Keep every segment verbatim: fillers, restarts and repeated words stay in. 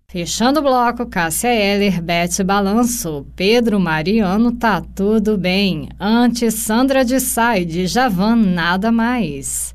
Fechando o bloco, Cássia Eller, Beth Balanço, Pedro Mariano, Tá Tudo Bem. Antes, Sandra de Sá e Djavan, Nada Mais.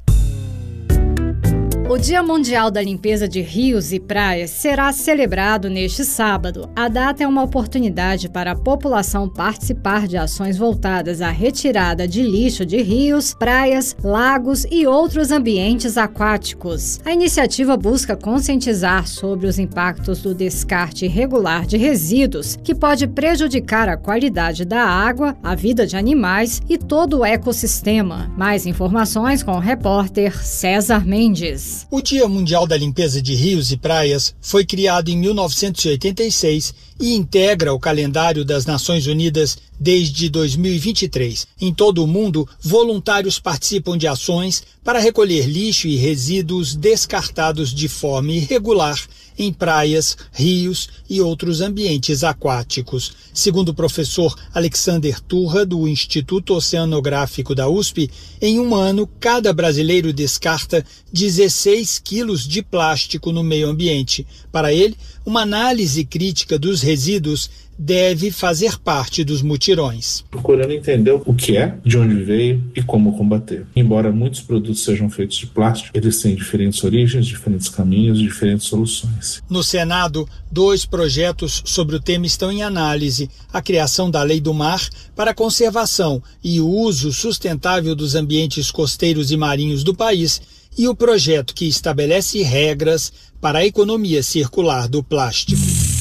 O Dia Mundial da Limpeza de Rios e Praias será celebrado neste sábado. A data é uma oportunidade para a população participar de ações voltadas à retirada de lixo de rios, praias, lagos e outros ambientes aquáticos. A iniciativa busca conscientizar sobre os impactos do descarte irregular de resíduos, que pode prejudicar a qualidade da água, a vida de animais e todo o ecossistema. Mais informações com o repórter César Mendes. O Dia Mundial da Limpeza de Rios e Praias foi criado em mil novecentos e oitenta e seis e integra o calendário das Nações Unidas desde dois mil e vinte e três. Em todo o mundo, voluntários participam de ações para recolher lixo e resíduos descartados de forma irregular em praias, rios e outros ambientes aquáticos. Segundo o professor Alexander Turra, do Instituto Oceanográfico da U S P, em um ano, cada brasileiro descarta dezesseis quilos de plástico no meio ambiente. Para ele, uma análise crítica dos resíduos deve fazer parte dos mutirões. Procurando entender o que é, de onde veio e como combater. Embora muitos produtos sejam feitos de plástico, eles têm diferentes origens, diferentes caminhos, diferentes soluções. No Senado, dois projetos sobre o tema estão em análise: a criação da Lei do Mar para a conservação e o uso sustentável dos ambientes costeiros e marinhos do país e o projeto que estabelece regras para a economia circular do plástico.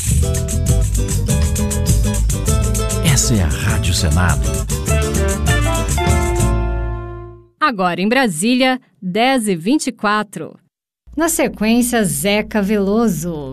Essa é a Rádio Senado. Agora em Brasília, dez e vinte e quatro. Na sequência, Zeca Veloso.